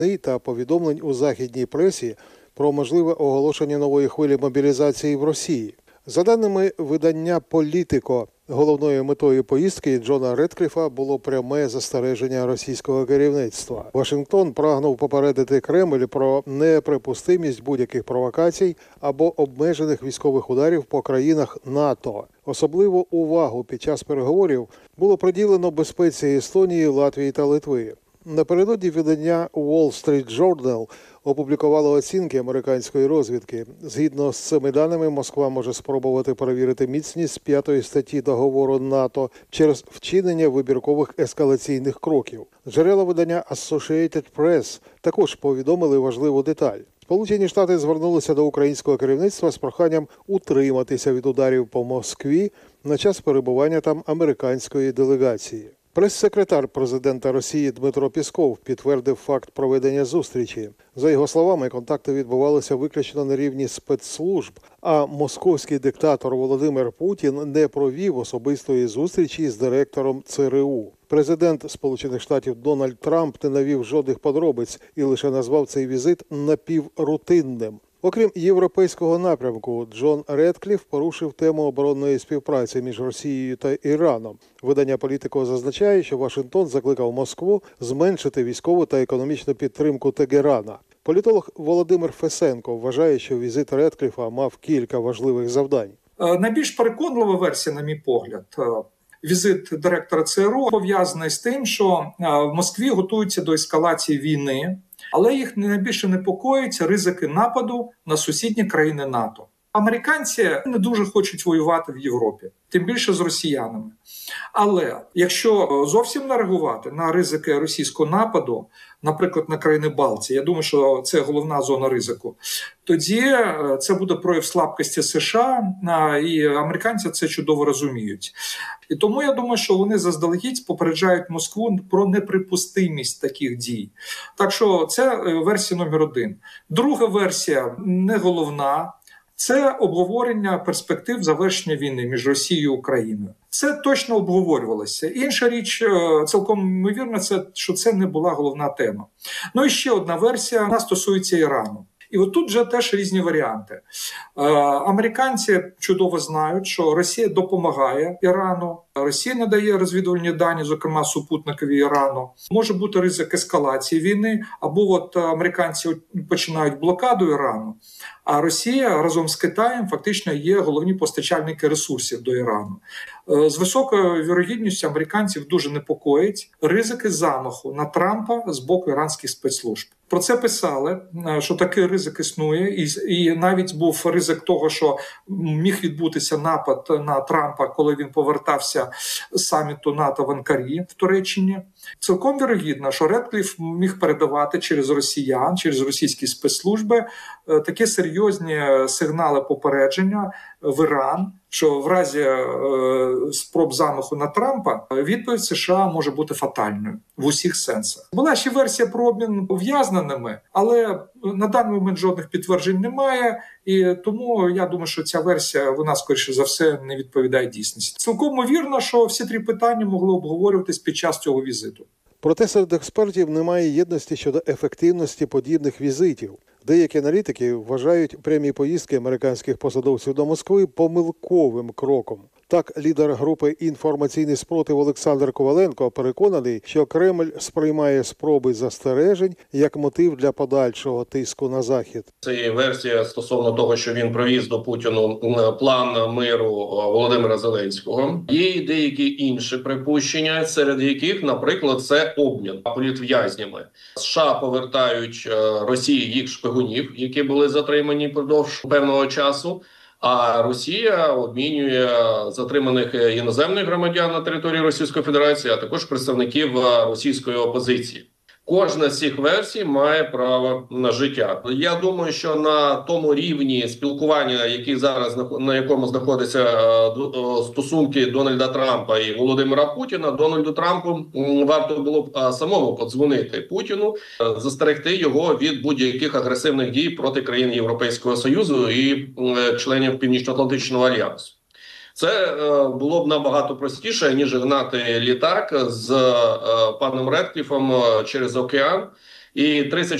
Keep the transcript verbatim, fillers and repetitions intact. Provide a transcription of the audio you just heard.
та повідомлень у західній пресі про можливе оголошення нової хвилі мобілізації в Росії. За даними видання «Політико», головною метою поїздки Джона Редкліфа було пряме застереження російського керівництва. Вашингтон прагнув попередити Кремль про неприпустимість будь-яких провокацій або обмежених військових ударів по країнах НАТО. Особливу увагу під час переговорів було приділено безпеці Естонії, Латвії та Литви. Напередодні видання Wall Street Journal опублікувало оцінки американської розвідки. Згідно з цими даними, Москва може спробувати перевірити міцність п'ятої статті договору НАТО через вчинення вибіркових ескалаційних кроків. Джерела видання Associated Press також повідомили важливу деталь. Сполучені Штати звернулися до українського керівництва з проханням утриматися від ударів по Москві на час перебування там американської делегації. Прес-секретар президента Росії Дмитро Пісков підтвердив факт проведення зустрічі. За його словами, контакти відбувалися виключно на рівні спецслужб, а московський диктатор Володимир Путін не провів особистої зустрічі з директором ЦРУ. Президент Сполучених Штатів Дональд Трамп не навів жодних подробиць і лише назвав цей візит напіврутинним. Окрім європейського напрямку, Джон Редкліф порушив тему оборонної співпраці між Росією та Іраном. Видання «Політико» зазначає, що Вашингтон закликав Москву зменшити військову та економічну підтримку Тегерана. Політолог Володимир Фесенко вважає, що візит Редкліфа мав кілька важливих завдань. Найбільш переконлива версія, на мій погляд, візит директора ЦРУ пов'язаний з тим, що в Москві готуються до ескалації війни, але їх найбільше непокоїть ризики нападу на сусідні країни НАТО. Американці не дуже хочуть воювати в Європі, тим більше з росіянами. Але якщо зовсім не реагувати на ризики російського нападу, наприклад, на країни Балтії, я думаю, що це головна зона ризику, тоді це буде прояв слабкості США, і американці це чудово розуміють. І тому я думаю, що вони заздалегідь попереджають Москву про неприпустимість таких дій. Так що це версія номер один. Друга версія, не головна, це обговорення перспектив завершення війни між Росією і Україною. Це точно обговорювалося. Інша річ, цілком ймовірно, це, що це не була головна тема. Ну і ще одна версія, вона стосується Ірану. І от тут вже теж різні варіанти. Е, американці чудово знають, що Росія допомагає Ірану, Росія надає розвідувальні дані, зокрема супутникові Ірану. Може бути ризик ескалації війни, або от американці починають блокаду Ірану, а Росія разом з Китаєм фактично є головні постачальники ресурсів до Ірану. Е, з високою вірогідністю американців дуже непокоїть ризики замаху на Трампа з боку іранських спецслужб. Про це писали, що такий ризик існує, і, і навіть був ризик того, що міг відбутися напад на Трампа, коли він повертався з саміту НАТО в Анкарі в Туреччині. Цілком вірогідно, що Редкліф міг передавати через росіян, через російські спецслужби такі серйозні сигнали попередження в Іран, що в разі е, спроб замаху на Трампа відповідь США може бути фатальною в усіх сенсах. Була ще версія про обмін ув'язненими, але на даний момент жодних підтверджень немає, і тому я думаю, що ця версія, вона, скоріше за все, не відповідає дійсності. Цілком ймовірно, що всі три питання могли обговорюватись під час цього візиту. Проте серед експертів немає єдності щодо ефективності подібних візитів. Деякі аналітики вважають прямі поїздки американських посадовців до Москви помилковим кроком. Так, лідер групи «Інформаційний спротив» Олександр Коваленко переконаний, що Кремль сприймає спроби застережень як мотив для подальшого тиску на Захід. Це є версія стосовно того, що він провіз до Путіну план миру Володимира Зеленського. Є і деякі інші припущення, серед яких, наприклад, це обмін політв'язнями. США повертають Росії їх шпигунів, які були затримані впродовж певного часу. А Росія обмінює затриманих іноземних громадян на території Російської Федерації, а також представників російської опозиції. Кожна з цих версій має право на життя. Я думаю, що на тому рівні спілкування, який зараз на якому знаходяться стосунки Дональда Трампа і Володимира Путіна, Дональду Трампу варто було б самому подзвонити Путіну, застерегти його від будь-яких агресивних дій проти країн Європейського Союзу і членів Північно-Атлантичного альянсу. Це було б набагато простіше, ніж гнати літак з паном Редкліфом через океан І тридцять